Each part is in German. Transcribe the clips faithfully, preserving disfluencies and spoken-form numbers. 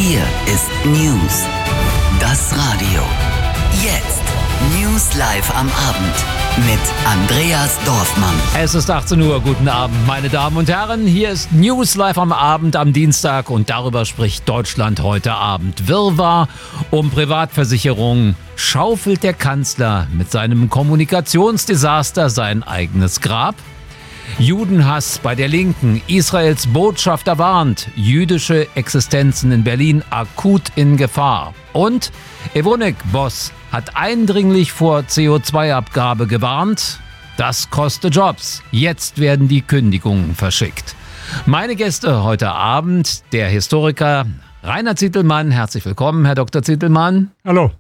Hier ist News. Das Radio. Jetzt. News live am Abend mit Andreas Dorfmann. Es ist achtzehn Uhr. Guten Abend, meine Damen und Herren. Hier ist News live am Abend am Dienstag und darüber spricht Deutschland heute Abend. Wirrwarr um Privatversicherungen. Schaufelt der Kanzler mit seinem Kommunikationsdesaster sein eigenes Grab? Judenhass bei der Linken. Israels Botschafter warnt. Jüdische Existenzen in Berlin akut in Gefahr. Und Evonik-Boss hat eindringlich vor C O zwei Abgabe gewarnt. Das kostet Jobs. Jetzt werden die Kündigungen verschickt. Meine Gäste heute Abend, der Historiker Rainer Zitelmann. Herzlich willkommen, Herr Doktor Zitelmann. Hallo.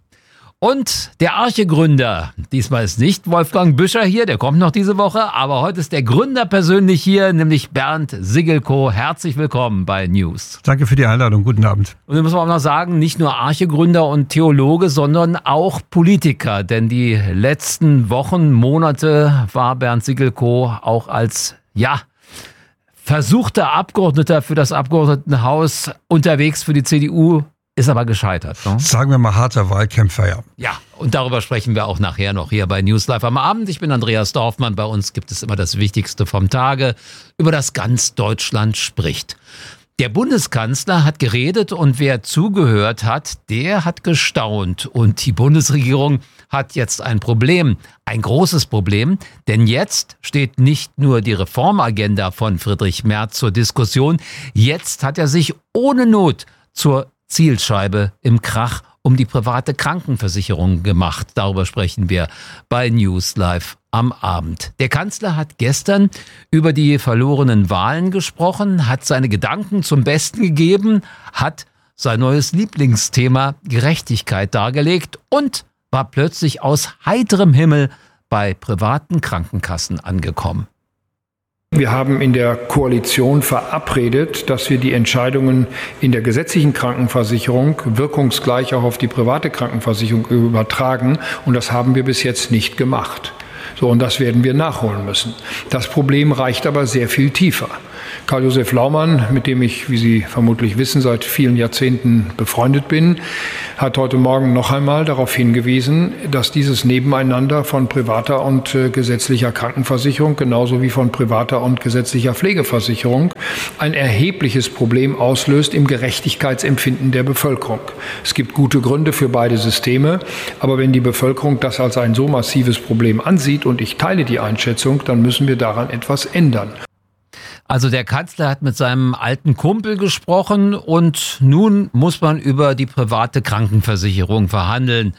Und der Arche-Gründer, diesmal ist nicht Wolfgang Büscher hier, der kommt noch diese Woche, aber heute ist der Gründer persönlich hier, nämlich Bernd Sigelko. Herzlich willkommen bei News. Danke für die Einladung, guten Abend. Und da muss man auch noch sagen, nicht nur Arche-Gründer und Theologe, sondern auch Politiker, denn die letzten Wochen, Monate war Bernd Sigelko auch als, ja, versuchter Abgeordneter für das Abgeordnetenhaus unterwegs für die C D U. Ist aber gescheitert. Ne? Sagen wir mal harter Wahlkämpfer, ja. Ja, und darüber sprechen wir auch nachher noch hier bei News Live am Abend. Ich bin Andreas Dorfmann. Bei uns gibt es immer das Wichtigste vom Tage, über das ganz Deutschland spricht. Der Bundeskanzler hat geredet und wer zugehört hat, der hat gestaunt. Und die Bundesregierung hat jetzt ein Problem, ein großes Problem. Denn jetzt steht nicht nur die Reformagenda von Friedrich Merz zur Diskussion. Jetzt hat er sich ohne Not zur Zielscheibe im Krach um die private Krankenversicherung gemacht. Darüber sprechen wir bei News Live am Abend. Der Kanzler hat gestern über die verlorenen Wahlen gesprochen, hat seine Gedanken zum Besten gegeben, hat sein neues Lieblingsthema Gerechtigkeit dargelegt und war plötzlich aus heiterem Himmel bei privaten Krankenkassen angekommen. Wir haben in der Koalition verabredet, dass wir die Entscheidungen in der gesetzlichen Krankenversicherung wirkungsgleich auch auf die private Krankenversicherung übertragen. Und das haben wir bis jetzt nicht gemacht. So, und das werden wir nachholen müssen. Das Problem reicht aber sehr viel tiefer. Karl-Josef Laumann, mit dem ich, wie Sie vermutlich wissen, seit vielen Jahrzehnten befreundet bin, hat heute Morgen noch einmal darauf hingewiesen, dass dieses Nebeneinander von privater und äh, gesetzlicher Krankenversicherung genauso wie von privater und gesetzlicher Pflegeversicherung ein erhebliches Problem auslöst im Gerechtigkeitsempfinden der Bevölkerung. Es gibt gute Gründe für beide Systeme, aber wenn die Bevölkerung das als ein so massives Problem ansieht, und ich teile die Einschätzung, dann müssen wir daran etwas ändern. Also der Kanzler hat mit seinem alten Kumpel gesprochen und nun muss man über die private Krankenversicherung verhandeln.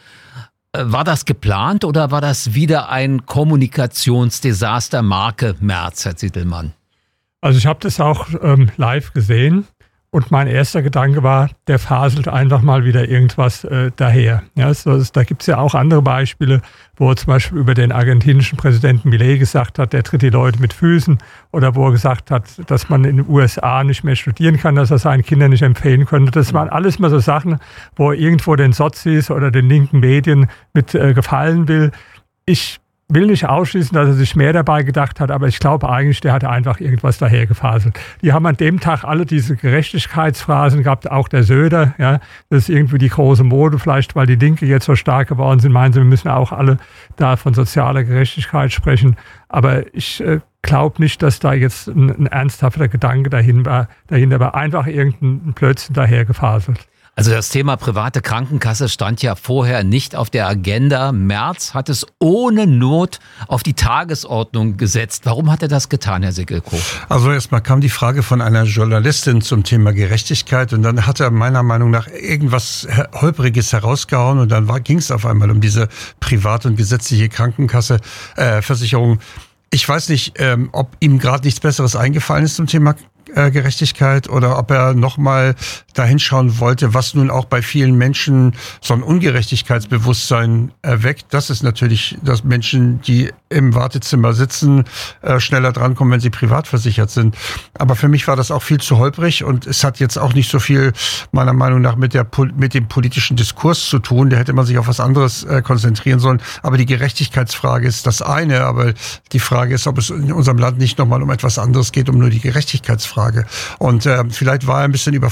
War das geplant oder war das wieder ein Kommunikationsdesaster Marke Merz, Herr Zitelmann? Also ich habe das auch ähm, live gesehen und mein erster Gedanke war, der faselt einfach mal wieder irgendwas äh, daher. Ja, so, da gibt es ja auch andere Beispiele, wo er zum Beispiel über den argentinischen Präsidenten Milei gesagt hat, der tritt die Leute mit Füßen, oder wo er gesagt hat, dass man in den U S A nicht mehr studieren kann, dass er seinen Kindern nicht empfehlen könnte. Das waren alles mal so Sachen, wo er irgendwo den Sozis oder den linken Medien mit äh, gefallen will. Ich will nicht ausschließen, dass er sich mehr dabei gedacht hat, aber ich glaube eigentlich, der hatte einfach irgendwas dahergefaselt. Die haben an dem Tag alle diese Gerechtigkeitsphrasen gehabt, auch der Söder, ja, das ist irgendwie die große Mode, vielleicht weil die Linke jetzt so stark geworden sind, meinen sie, wir müssen auch alle da von sozialer Gerechtigkeit sprechen, aber ich äh, glaube nicht, dass da jetzt ein, ein ernsthafter Gedanke dahin war, dahinter war, einfach irgendein Blödsinn dahergefaselt. Also das Thema private Krankenkasse stand ja vorher nicht auf der Agenda. Merz hat es ohne Not auf die Tagesordnung gesetzt. Warum hat er das getan, Herr Sigelko? Also erstmal kam die Frage von einer Journalistin zum Thema Gerechtigkeit und dann hat er meiner Meinung nach irgendwas Holpriges herausgehauen und dann ging es auf einmal um diese private und gesetzliche Krankenkasse, äh, Versicherung. Ich weiß nicht, ähm, ob ihm gerade nichts Besseres eingefallen ist zum Thema Gerechtigkeit oder ob er nochmal dahin schauen wollte, was nun auch bei vielen Menschen so ein Ungerechtigkeitsbewusstsein erweckt. Das ist natürlich, dass Menschen, die im Wartezimmer sitzen, äh, schneller drankommen, wenn sie privat versichert sind. Aber für mich war das auch viel zu holprig und es hat jetzt auch nicht so viel, meiner Meinung nach, mit der mit dem politischen Diskurs zu tun. Da hätte man sich auf was anderes äh, konzentrieren sollen. Aber die Gerechtigkeitsfrage ist das eine. Aber die Frage ist, ob es in unserem Land nicht nochmal um etwas anderes geht, um nur die Gerechtigkeitsfrage. Und äh, vielleicht war er ein bisschen überfordert, weil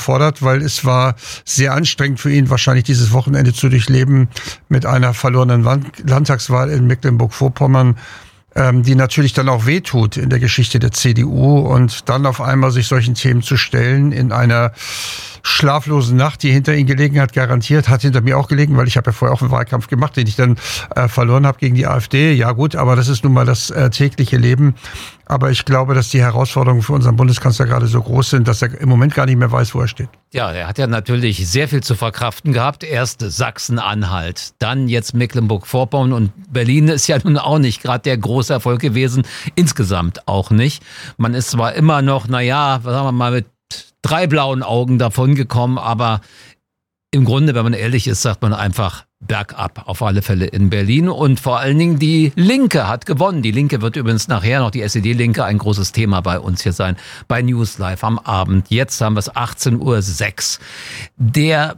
weil es war sehr anstrengend für ihn, wahrscheinlich dieses Wochenende zu durchleben mit einer verlorenen Landtagswahl in Mecklenburg-Vorpommern, ähm, die natürlich dann auch wehtut in der Geschichte der C D U, und dann auf einmal sich solchen Themen zu stellen in einer schlaflosen Nacht, die hinter ihm gelegen hat, garantiert, hat hinter mir auch gelegen, weil ich habe ja vorher auch einen Wahlkampf gemacht, den ich dann äh, verloren habe gegen die AfD. Ja gut, aber das ist nun mal das äh, tägliche Leben. Aber ich glaube, dass die Herausforderungen für unseren Bundeskanzler gerade so groß sind, dass er im Moment gar nicht mehr weiß, wo er steht. Ja, er hat ja natürlich sehr viel zu verkraften gehabt. Erst Sachsen-Anhalt, dann jetzt Mecklenburg-Vorpommern, und Berlin ist ja nun auch nicht gerade der große Erfolg gewesen. Insgesamt auch nicht. Man ist zwar immer noch, naja, sagen wir mal, mit drei blauen Augen davongekommen, aber im Grunde, wenn man ehrlich ist, sagt man einfach bergab, auf alle Fälle in Berlin. Und vor allen Dingen die Linke hat gewonnen. Die Linke wird übrigens nachher noch, die S E D-Linke, ein großes Thema bei uns hier sein, bei News Live am Abend. Jetzt haben wir es achtzehn Uhr sechs. Der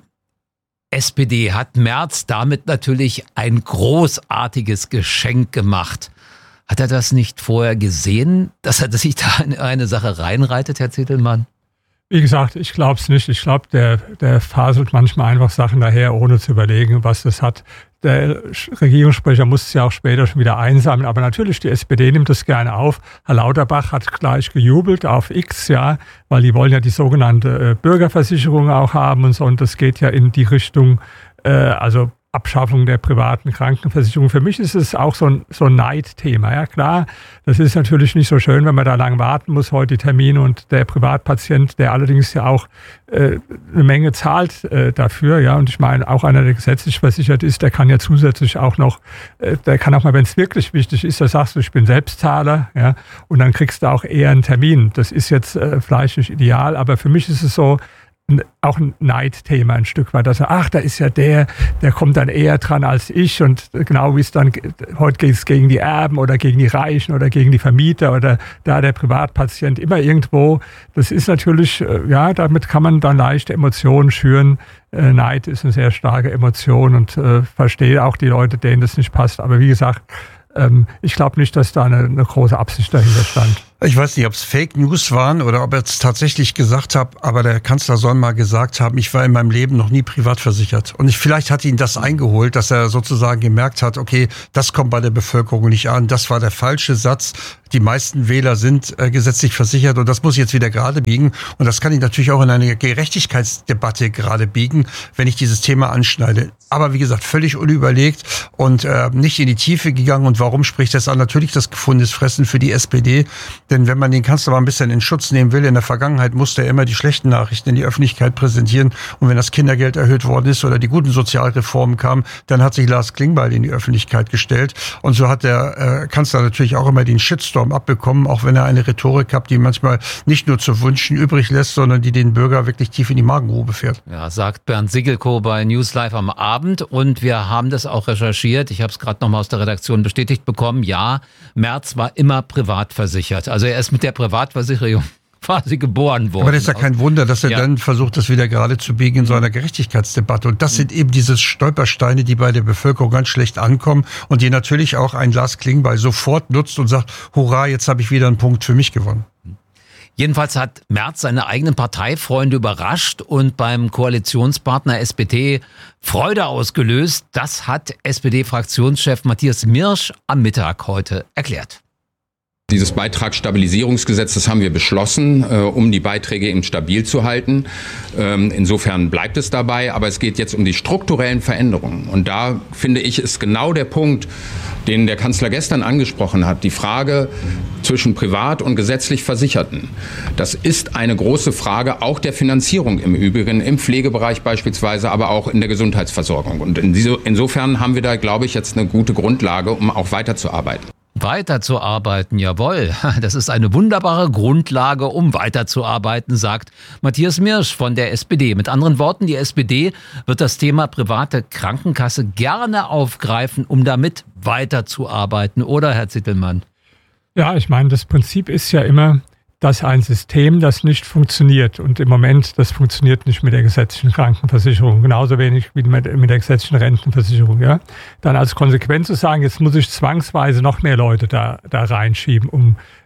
S P D hat Merz damit natürlich ein großartiges Geschenk gemacht. Hat er das nicht vorher gesehen, dass er sich da in eine Sache reinreitet, Herr Zittelmann? Wie gesagt, ich glaube es nicht. Ich glaube, der, der faselt manchmal einfach Sachen daher, ohne zu überlegen, was das hat. Der Regierungssprecher muss es ja auch später schon wieder einsammeln. Aber natürlich, die S P D nimmt das gerne auf. Herr Lauterbach hat gleich gejubelt auf X, ja, weil die wollen ja die sogenannte Bürgerversicherung auch haben und so. Und das geht ja in die Richtung, äh, also Abschaffung der privaten Krankenversicherung. Für mich ist es auch so ein, so ein Neidthema. Ja klar, das ist natürlich nicht so schön, wenn man da lang warten muss, heute die Termine, und der Privatpatient, der allerdings ja auch äh, eine Menge zahlt äh, dafür. Ja, und ich meine, auch einer, der gesetzlich versichert ist, der kann ja zusätzlich auch noch, äh, der kann auch mal, wenn es wirklich wichtig ist, da sagst du, ich bin Selbstzahler, ja, und dann kriegst du auch eher einen Termin. Das ist jetzt äh, vielleicht nicht ideal, aber für mich ist es so, auch ein Neidthema ein Stück weit, dass er, ach, da ist ja der, der kommt dann eher dran als ich, und genau wie es dann, heute geht es gegen die Erben oder gegen die Reichen oder gegen die Vermieter oder da der Privatpatient, immer irgendwo. Das ist natürlich, ja, damit kann man dann leichte Emotionen schüren. Äh, Neid ist eine sehr starke Emotion, und äh, verstehe auch die Leute, denen das nicht passt. Aber wie gesagt, ähm, ich glaube nicht, dass da eine, eine große Absicht dahinter stand. Ich weiß nicht, ob es Fake News waren oder ob er es tatsächlich gesagt hat, aber der Kanzler soll mal gesagt haben, ich war in meinem Leben noch nie privat versichert. Und ich, vielleicht hat ihn das eingeholt, dass er sozusagen gemerkt hat, okay, das kommt bei der Bevölkerung nicht an. Das war der falsche Satz. Die meisten Wähler sind äh, gesetzlich versichert, und das muss ich jetzt wieder gerade biegen. Und das kann ich natürlich auch in eine Gerechtigkeitsdebatte gerade biegen, wenn ich dieses Thema anschneide. Aber wie gesagt, völlig unüberlegt und äh, nicht in die Tiefe gegangen. Und warum spricht das an? Natürlich das gefundenes Fressen für die S P D. Denn wenn man den Kanzler mal ein bisschen in Schutz nehmen will, in der Vergangenheit musste er immer die schlechten Nachrichten in die Öffentlichkeit präsentieren. Und wenn das Kindergeld erhöht worden ist oder die guten Sozialreformen kamen, dann hat sich Lars Klingbeil in die Öffentlichkeit gestellt. Und so hat der äh, Kanzler natürlich auch immer den Shitstorm abbekommen, auch wenn er eine Rhetorik hat, die manchmal nicht nur zu wünschen übrig lässt, sondern die den Bürger wirklich tief in die Magengrube fährt. Ja, sagt Bernd Sigelko bei News Live am Abend. Und wir haben das auch recherchiert. Ich habe es gerade nochmal aus der Redaktion bestätigt bekommen. Ja, Merz war immer privat versichert. Also er ist mit der Privatversicherung quasi geboren worden. Aber das ist ja kein Wunder, dass er ja. dann versucht, das wieder gerade zu biegen in so einer Gerechtigkeitsdebatte. Und das sind eben diese Stolpersteine, die bei der Bevölkerung ganz schlecht ankommen und die natürlich auch ein Lars Klingbeil sofort nutzt und sagt, hurra, jetzt habe ich wieder einen Punkt für mich gewonnen. Jedenfalls hat Merz seine eigenen Parteifreunde überrascht und beim Koalitionspartner S P D Freude ausgelöst. Das hat S P D-Fraktionschef Matthias Mirsch am Mittag heute erklärt. Dieses Beitragsstabilisierungsgesetz, das haben wir beschlossen, äh, um die Beiträge eben stabil zu halten. Ähm, insofern bleibt es dabei, aber es geht jetzt um die strukturellen Veränderungen. Und da, finde ich, ist genau der Punkt, den der Kanzler gestern angesprochen hat, die Frage zwischen privat und gesetzlich Versicherten. Das ist eine große Frage auch der Finanzierung im Übrigen, im Pflegebereich beispielsweise, aber auch in der Gesundheitsversorgung. Und insofern haben wir da, glaube ich, jetzt eine gute Grundlage, um auch weiterzuarbeiten. Weiterzuarbeiten, jawohl. Das ist eine wunderbare Grundlage, um weiterzuarbeiten, sagt Matthias Mirsch von der S P D. Mit anderen Worten, die S P D wird das Thema private Krankenkasse gerne aufgreifen, um damit weiterzuarbeiten. Oder, Herr Zittelmann? Ja, ich meine, das Prinzip ist ja immer, dass ein System, das nicht funktioniert, und im Moment, das funktioniert nicht mit der gesetzlichen Krankenversicherung, genauso wenig wie mit, mit der gesetzlichen Rentenversicherung, ja, dann als Konsequenz zu sagen, jetzt muss ich zwangsweise noch mehr Leute da, da reinschieben, um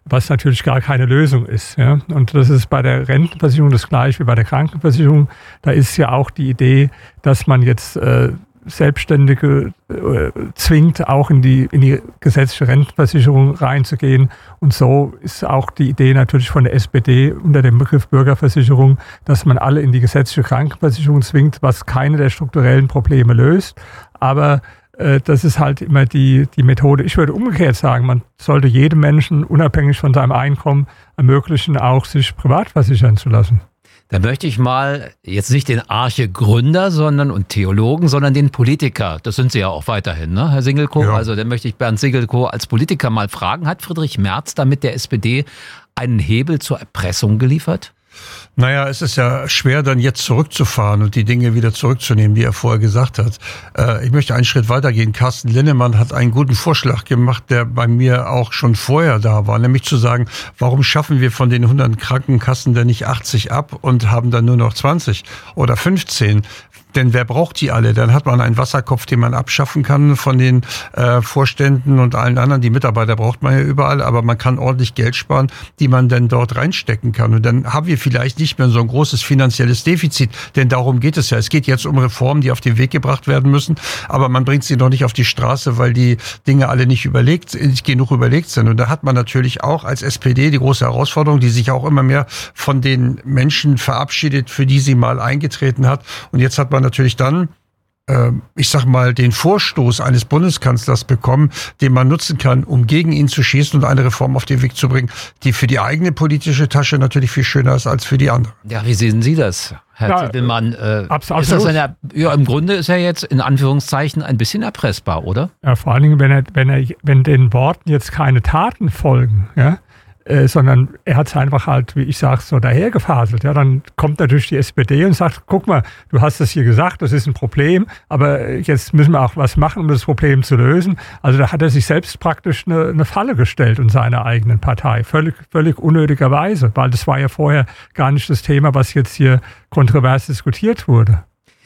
was natürlich gar keine Lösung ist. Ja. Und das ist bei der Rentenversicherung das gleiche wie bei der Krankenversicherung. Da ist ja auch die Idee, dass man jetzt äh, Selbstständige äh, zwingt, auch in die, in die gesetzliche Rentenversicherung reinzugehen. Und so ist auch die Idee natürlich von der S P D unter dem Begriff Bürgerversicherung, dass man alle in die gesetzliche Krankenversicherung zwingt, was keine der strukturellen Probleme löst. Aber äh, das ist halt immer die, die Methode. Ich würde umgekehrt sagen, man sollte jedem Menschen, unabhängig von seinem Einkommen, ermöglichen, auch sich privat versichern zu lassen. Da möchte ich mal jetzt nicht den Arche-Gründer sondern, und Theologen, sondern den Politiker, das sind Sie ja auch weiterhin, ne, Herr Singelkow? Ja. Also dann möchte ich Bernd Singelkow als Politiker mal fragen, hat Friedrich Merz damit der S P D einen Hebel zur Erpressung geliefert? Naja, es ist ja schwer, dann jetzt zurückzufahren und die Dinge wieder zurückzunehmen, die er vorher gesagt hat. Äh, ich möchte einen Schritt weitergehen. Carsten Linnemann hat einen guten Vorschlag gemacht, der bei mir auch schon vorher da war, nämlich zu sagen, warum schaffen wir von den hundert Krankenkassen denn nicht achtzig ab und haben dann nur noch zwanzig oder fünfzehn? Denn wer braucht die alle? Dann hat man einen Wasserkopf, den man abschaffen kann von den äh, Vorständen und allen anderen. Die Mitarbeiter braucht man ja überall, aber man kann ordentlich Geld sparen, die man dann dort reinstecken kann. Und dann haben wir vielleicht nicht mehr so ein großes finanzielles Defizit, denn darum geht es ja. Es geht jetzt um Reformen, die auf den Weg gebracht werden müssen, aber man bringt sie noch nicht auf die Straße, weil die Dinge alle nicht überlegt, nicht genug überlegt sind. Und da hat man natürlich auch als S P D die große Herausforderung, die sich auch immer mehr von den Menschen verabschiedet, für die sie mal eingetreten hat. Und jetzt hat man natürlich dann, äh, ich sag mal, den Vorstoß eines Bundeskanzlers bekommen, den man nutzen kann, um gegen ihn zu schießen und eine Reform auf den Weg zu bringen, die für die eigene politische Tasche natürlich viel schöner ist als für die andere. Ja, wie sehen Sie das, Herr ja, Zittelmann? Äh, absolut. Ist das eine, ja, im Grunde ist er jetzt in Anführungszeichen ein bisschen erpressbar, oder? Ja, vor allen Dingen, wenn er, wenn er, wenn den Worten jetzt keine Taten folgen, ja, Äh, sondern er hat es einfach halt, wie ich sage, so dahergefaselt. Ja, dann kommt natürlich die S P D und sagt, guck mal, du hast das hier gesagt, das ist ein Problem, aber jetzt müssen wir auch was machen, um das Problem zu lösen. Also da hat er sich selbst praktisch eine, eine Falle gestellt in seiner eigenen Partei, völlig, völlig unnötigerweise, weil das war ja vorher gar nicht das Thema, was jetzt hier kontrovers diskutiert wurde.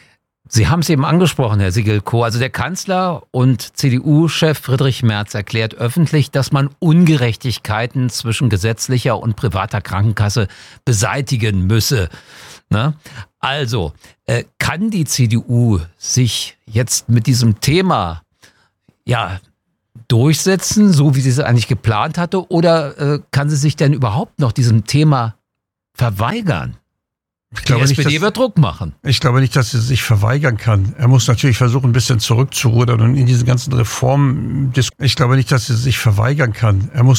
Sie haben es eben angesprochen, Herr Singelkow. Also der Kanzler und C D U-Chef Friedrich Merz erklärt öffentlich, dass man Ungerechtigkeiten zwischen gesetzlicher und privater Krankenkasse beseitigen müsse. Ne? Also, äh, kann die C D U sich jetzt mit diesem Thema ja durchsetzen, so wie sie es eigentlich geplant hatte, oder äh, kann sie sich denn überhaupt noch diesem Thema verweigern? Ich glaube die S P D nicht, dass, wird Druck machen. Ich glaube nicht, dass er sich verweigern kann. Er muss natürlich versuchen, ein bisschen zurückzurudern und in diesen ganzen Reformen. Ich glaube nicht, dass er sich verweigern kann. Er muss